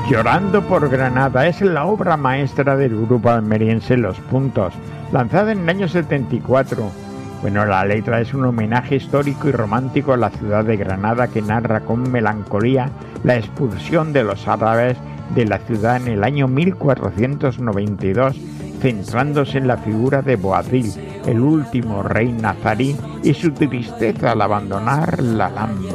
Llorando por Granada es la obra maestra del grupo almeriense Los Puntos, lanzada en el año 74. Bueno, la letra es un homenaje histórico y romántico a la ciudad de Granada que narra con melancolía la expulsión de los árabes de la ciudad en el año 1492, centrándose en la figura de Boabdil, el último rey nazarí, y su tristeza al abandonar la Alhambra.